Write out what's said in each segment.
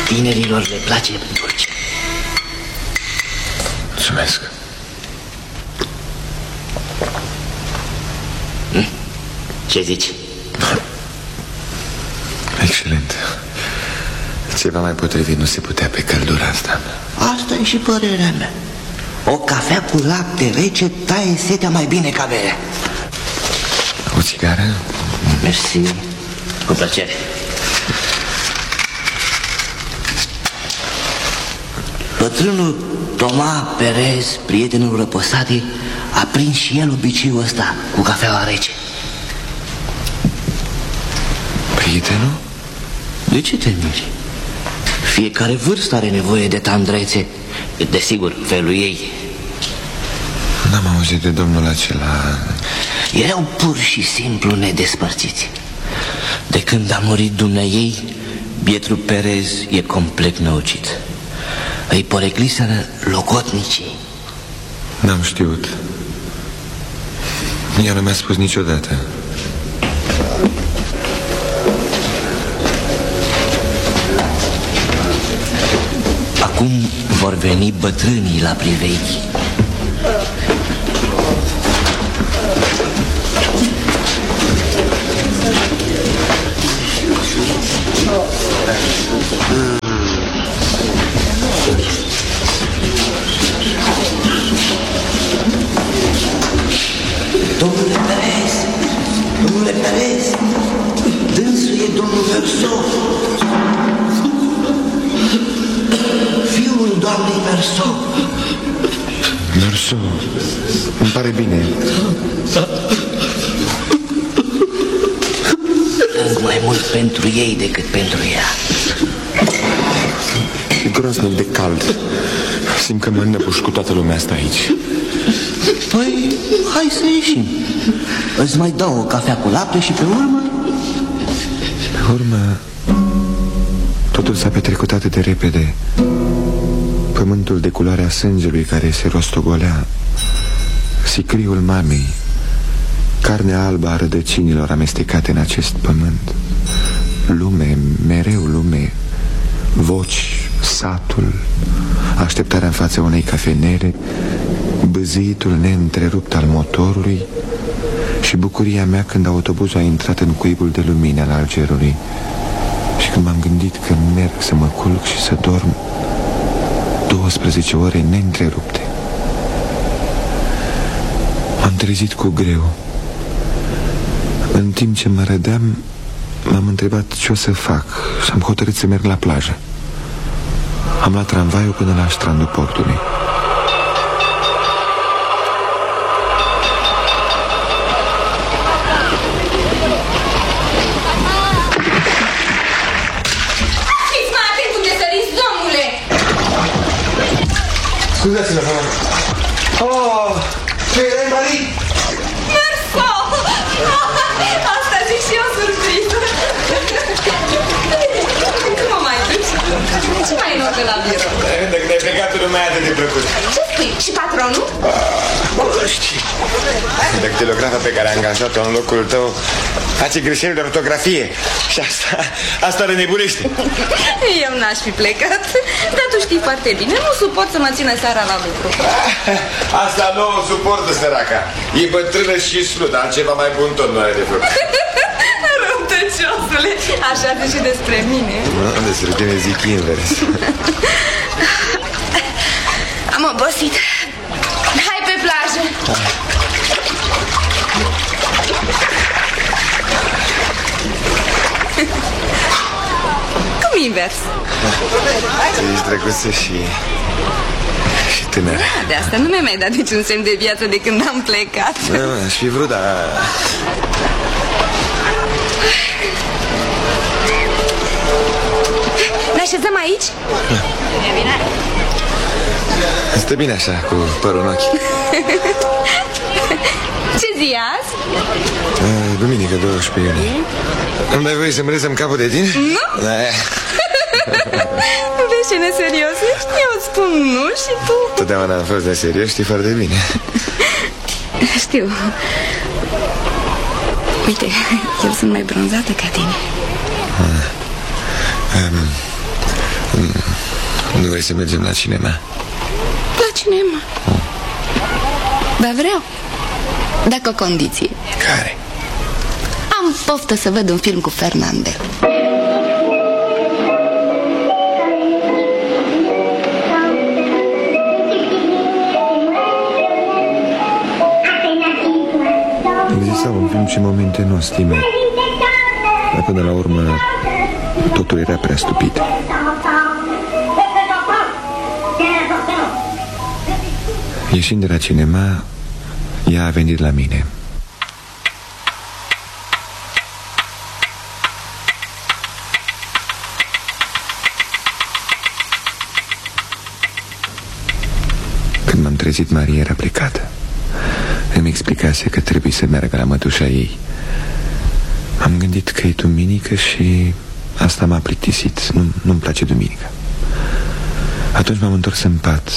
Tinerilor le place dulce. Mulțumesc. Ce zici? Excelent. Ceva mai potrivit nu se putea pe căldura asta. Asta e și părerea mea. O cafea cu lapte rece taie setea mai bine ca berea. O țigară? Mersi. Cu plăcere. Bătrânul Toma Perez, prietenul răposatei, a prins și el obiceiul ăsta cu cafeaua rece. Prietenul? De ce te miri? Fiecare vârstă are nevoie de tandrețe. Desigur, felul ei. N-am auzit de domnul acela. Erau pur și simplu nedespărțiți. De când a murit dumneaei, bietul Perez e complet năucit. Îi porecliseră logotnicii. N-am știut. Ea nu mi-a spus niciodată. Acum vor veni bătrânii la priveghi. Domnule Perez, dânsul e domnul Verso, fiul doamnei Verso. Verso, îmi pare bine. Plâng mai mult pentru ei decât pentru ea. E groaznic de cald. Simt că mă înnăbuș cu toată lumea asta aici. Păi, hai să ieșim. Îți mai dau o cafea cu lapte și pe urmă... Pe urmă, totul s-a petrecut atât de repede. Pământul de culoarea sângelui care se rostogolea, sicriul mamei, carnea albă a rădăcinilor amestecate în acest pământ. Lume, mereu lume, voci, satul, așteptarea în fața unei cafenere, bâzâitul neîntrerupt al motorului și bucuria mea când autobuzul a intrat în cuibul de lumină al Algerului și când m-am gândit că merg să mă culc și să dorm 12 ore neîntrerupte. M-am trezit cu greu. În timp ce mă rădeam, m-am întrebat ce o să fac și am hotărât să merg la plajă. Am luat tramvaiul până la strandul portului. Scuzați-mă, doamne. Oh, ce erai, Marie? Merso! Asta zic și eu surpriză. Cum mă mai duci? Ce mai e în ordine la birou? Dacă te-ai plecat, nu mai e atât de plăcut. Ce spui? Și patronul? Știi. Dactilografa pe care a angajat-o în locul tău face greșeli de ortografie. Și asta renebunește. Eu n-aș fi plecat. Dar tu știi foarte bine, nu suport să mă țină seara la lucru. Asta nu o suportă, săraca. E bătrână și slut, altceva mai bun tot nu are de făcut. Răutăciosule, așa de și despre mine. Despre tine zic invers. Am obosit. Hai pe plajă. Cum invers? Ești drăguță și tânără. De asta nu mi-ai mai dat niciun semn de viață de când am plecat. Aș fi vrut, dar... Ne așezăm aici? E bine. Stă bine așa, cu părul în ochi. Ce zi azi? Duminică, 12 iunie. Îmi dai voie să-mi rezăm capul de tine? Nu? Vezi ce neserios ești? Eu îți spun nu și tu... Totdeauna am fost neserios, știi foarte bine. Știu. Uite, eu sunt mai bronzată ca tine. Nu vrei să mergem la cinema? La cinema? Dar vreau. Dacă o condiție. Care? Am poftă să văd un film cu Fernandel. Exista un film și momente nostime, dar până la urmă totul era prea stupid. Ieșind de la cinema, ea a venit la mine. Când m-am trezit, Maria era plecată. Îmi explicase că trebuie să meargă la mătușa ei. Am gândit că e duminică și asta m-a plictisit. Nu-mi place duminica. Atunci m-am întors în pat.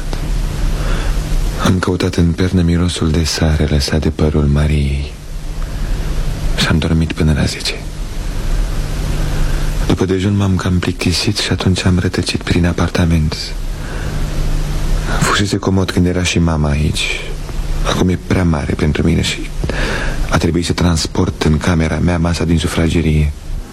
Am căutat în pernă mirosul de sare lăsat de părul Mariei și am dormit până la 10. După dejun m-am cam plictisit și atunci am rătăcit prin apartament. Fusese comod când era și mama aici. Acum e prea mare pentru mine și a trebuit să transport în camera mea masa din sufragerie.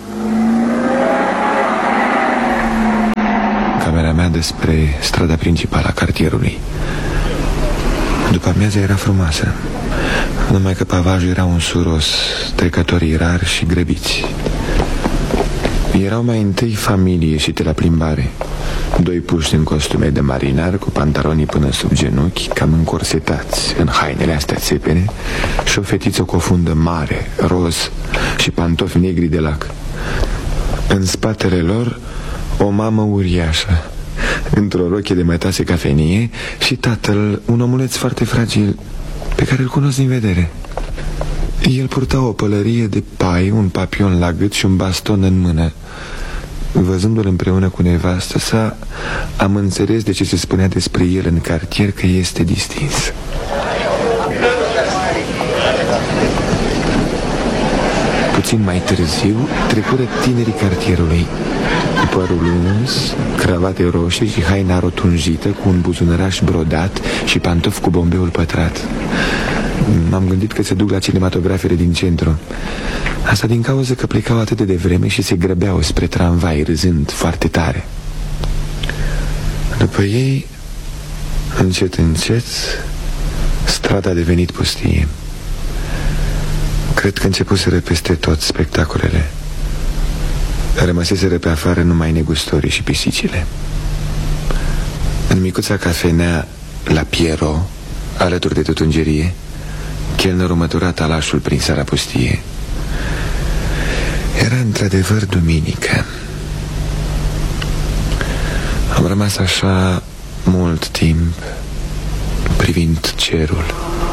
Camera mea despre strada principală a cartierului. După amiaza era frumoasă, numai că pavajul era unsuros, trecătorii rari și grăbiți. Erau mai întâi familii ieșite la plimbare. 2 puși în costume de marinar, cu pantalonii până sub genunchi, cam încorsetați în hainele astea țepene, și o fetiță cu o fundă mare, roz, și pantofi negri de lac. În spatele lor o mamă uriașă, într-o rochie de mătase cafenie, și tatăl, un omuleț foarte fragil, pe care îl cunosc din vedere. El purta o pălărie de pai, un papion la gât și un baston în mână. Văzându-l împreună cu nevastă sa, am înțeles de ce se spunea despre el în cartier că este distins. Puțin mai târziu trecură tinerii cartierului, cu părul uns, cravate roșii și haina rotunjită, cu un buzunăraș brodat și pantofi cu bombeul pătrat. M-am gândit că se duc la cinematografele din centru. Asta din cauza că plecau atât de devreme și se grăbeau spre tramvai, râzând foarte tare. După ei, încet, încet, strada a devenit pustie. Cred că începuseră peste tot spectacolele. Rămăseseră pe afară numai negustorii și pisicile. În micuța cafenea la Piero, alături de tutungerie, chelnerul mătura talașul prin seara pustie. Era într-adevăr duminică. Am rămas așa mult timp, privind cerul.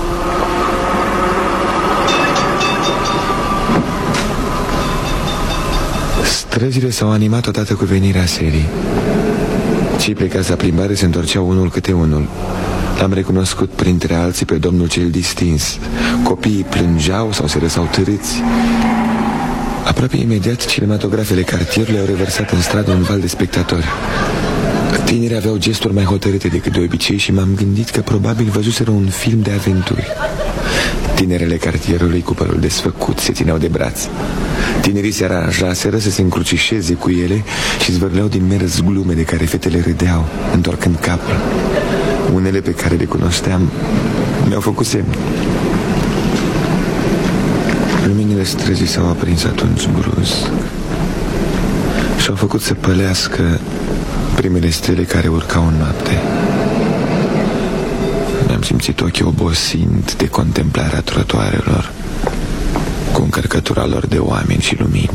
Străzile s-au animat odată cu venirea serii. Cei plecați la plimbare se întorceau unul câte unul. L-am recunoscut printre alții pe domnul cel distins. Copiii plângeau sau se lăsau târâți. Aproape imediat, cinematografele cartierului au revărsat în stradă un val de spectatori. Tinerii aveau gesturi mai hotărâte decât de obicei și m-am gândit că probabil văzuseră un film de aventuri. Tinerele cartierului cu părul desfăcut se țineau de braț. Tinerii se aranjaseră să se încrucișeze cu ele și zvârleau din mers glume de care fetele râdeau, întorcând capul. Unele pe care le cunoșteam mi-au făcut semn. Luminile străzii s-au aprins atunci brusc și au făcut să pălească primele stele care urcau în noapte. Mi-am simțit ochii obosind de contemplarea trotuarelor, cu încărcătura lor de oameni și lumini.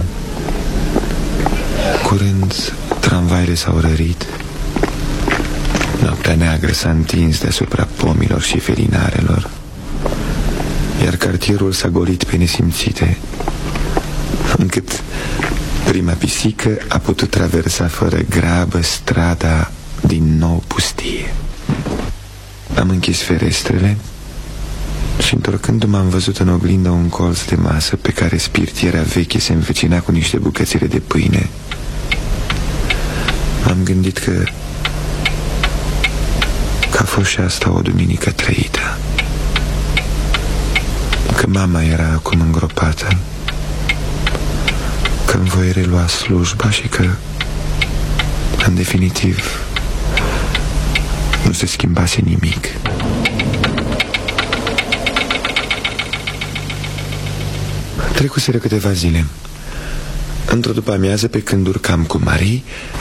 Curând, tramvaile s-au rărit. Noaptea neagră s-a întins deasupra pomilor și felinarelor, iar cartierul s-a golit pe nesimțite, încât prima pisică a putut traversa fără grabă strada din nou pustie. Am închis ferestrele și, întorcându-mă, am văzut în oglindă un colț de masă pe care spirtiera veche se învecina cu niște bucățile de pâine. M-am gândit că că a fost și asta o duminică trăită, că mama era acum îngropată, că îmi voi relua slujba și că, în definitiv, nu se schimbase nimic. Trecuseră câteva zile. Într-o după-amiază, pe când urcam cu Marie,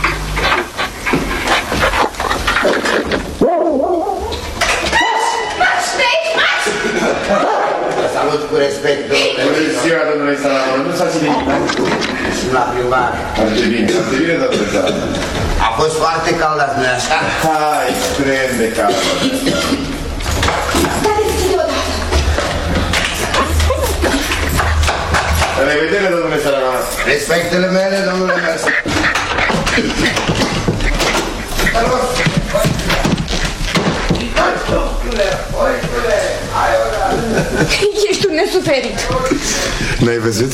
Salut cu respect, domnule. Bună ziua, domnule Salamon. Nu s-a ținut nimic. Sunt la plimbare. Foarte bine, domnule Salamon. A fost foarte cald azi, nu-i așa? Hai, extrem de cald. La revedere, domnule Salamon. Respectele mele, domnule Mersi. Ești un nesuferit. n-ai văzut?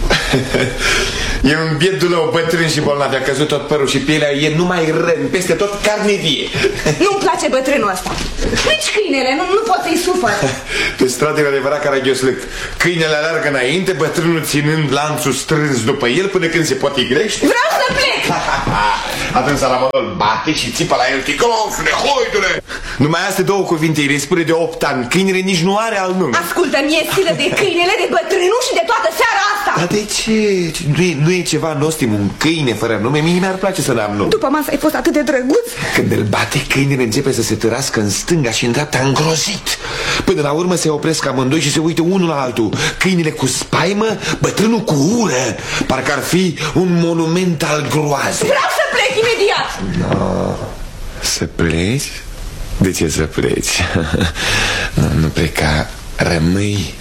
E un biet dulău bătrân și bolnav. A căzut tot părul și pielea e numai răni, peste tot carne vie. Nu-mi place bătrânul ăsta. Nici câinele, nu pot să-i sufăr. Pe stradă e adevărat caragioslâc. Câinele alergă înainte, bătrânul ținând lanțul strâns după el până când se potigrește. Vreau să plec. Atunci Salamonul bate și țipă la el: ticălofule, hoidule! Numai astea două cuvinte îi spune de 8 ani. Câinele nici nu are al nume. Ascultă, mie silă de câinele, de bătrânul și de toată seara asta. Dar de ce? Nu e ceva nostim, un câine fără nume? Mie mi-ar place să n-am nume. După masă ai fost atât de drăguț. Când îl bate, câinele începe să se târască în stânga și în dreapta îngrozit. Până la urmă se opresc amândoi și se uită unul la altul. Câinele cu spaimă, bătrânul cu ură. Parcă ar fi un monument al groazei. Vreau să plec imediat. No, să pleci? De ce să pleci? Nu pleca, rămâi.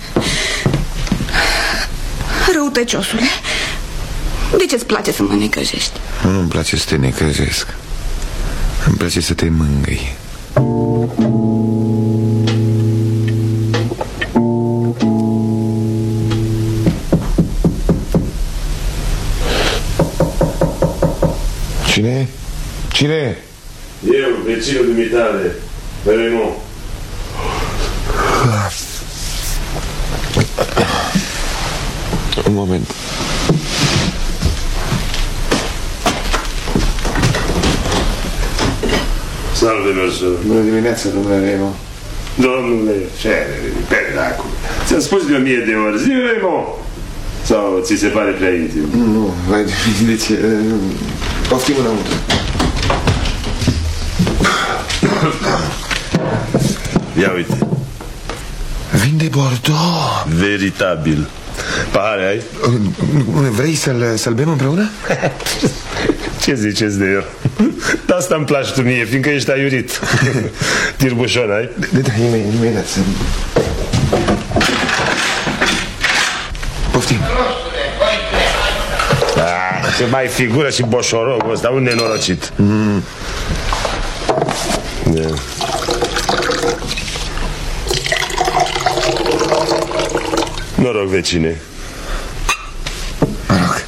Răutăciosule, de ce-ți place să mă necăjești? Nu-mi place să te necăjesc. Îmi place să te mângâi. Cine? Cine? Eu, vecinul dumitale, Raymond. Un moment. Salve, Mersul. Bună dimineața, domnule Raymond. Domnule, ce pedacu. Ți-am spus de 1000 de ori, zi, Raymond. Sau ți se pare prea intim? Nu, vai de ce? Poftim înăuntru. Ia uite. Vin de Bordeaux. Veritabil. Pahare ai? Vrei să-l bem împreună? Ce ziceți de el? De asta îmi place tu mie, fiindcă ești aiurit. Tirbușon ai? Da, imediat să... Poftim. Ce mai figură și boșorogul ăsta, un nenorocit. Yeah. Noroc, vecine. Noroc.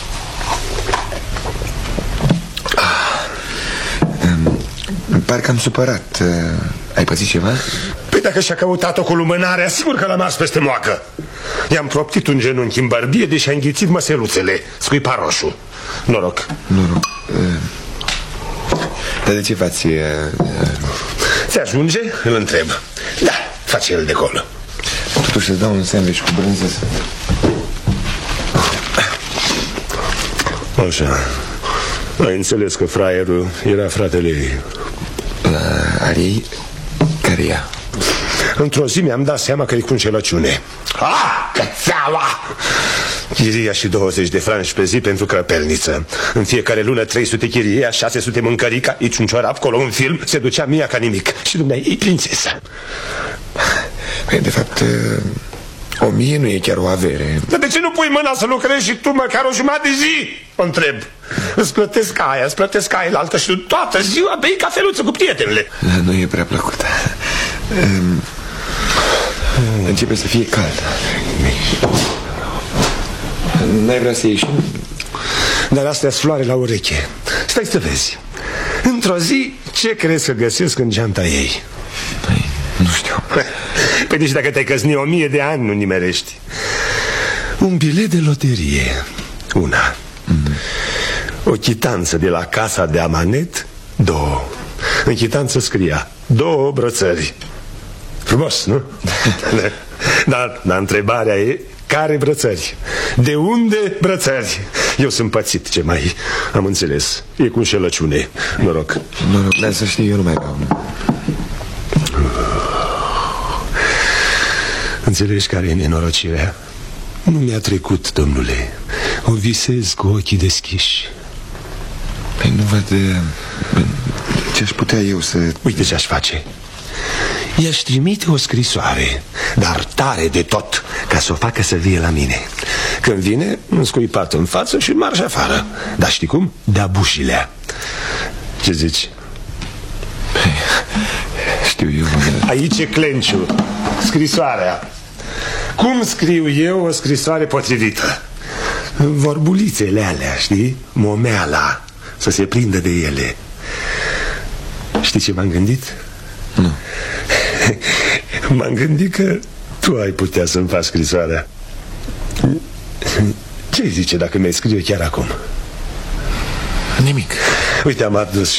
Parcă am supărat. Ai pățit ceva? Păi dacă și-a căutat-o cu lumânarea, sigur că l-am ars peste moacă. I-am proptit un genunchi în bărbie, deși a înghițit măseluțele, scuipa roșu. Noroc. Noroc. Dar de ce faci... Ți ajunge? Îl întreb. Da, face el de acolo. Totuși să-ți dau un sandwich cu brânză. Așa. Ai înțeles că fraierul era fratele ei. Ari, care ea? Într-o zi mi-am dat seama că e cu înșelăciune. Cățeaua! Chiria și 20 de franci pe zi pentru crăpelniță. În fiecare lună 300 chirie, 600 mâncărica, aici un ciorap, acolo un film. Se ducea Mia ca nimic. Și dumneavoastră e prințesa. Păi, de fapt, 1000 nu e chiar o avere. Dar de ce nu pui mâna să lucrezi și tu măcar o jumătate de zi? O întreb. Îți plătesc aia, îți plătesc aia la altă și tu toată ziua bei cafeluță cu prietenele. Nu e prea plăcută. Începe să fie cald. N-ai vrea să ieși? Dar astea-s floare la ureche. Stai să vezi. În într-o zi, ce crezi că găsesc în geanta ei? Păi, nu știu. Păi deci dacă te-ai căsni 1000 de ani, nu nimerești. Un bilet de loterie. Una. O chitanță de la casa de amanet. 2. În chitanță scria 2 brățări. Frumos, nu? Dar întrebarea e: care brățări? De unde brățări? Eu sunt pățit, ce mai am înțeles. E cu înșelăciune. Noroc. Noroc, dar să știi, eu nu mai vreau. Înțelegi care e nenorocirea? Nu mi-a trecut, domnule. O visez cu ochii deschiși. Păi nu văd ce-aș putea eu să... Uite ce-aș face. I-aș trimite o scrisoare, dar tare de tot, ca să o facă să vie la mine. Când vine, înscuipat în față și marș afară. Dar știi cum? De-a bușilea. Ce zici? Păi, știu eu... Aici e clenciu. Scrisoarea. Cum scriu eu o scrisoare potrivită? Vorbulițele alea, știi? Momeala. Să se prindă de ele. Știi ce m-am gândit? Nu. M-am gândit că tu ai putea să-mi faci scrisoarea. Ce zice dacă mi-ai scrie chiar acum? Nimic. Uite, am adus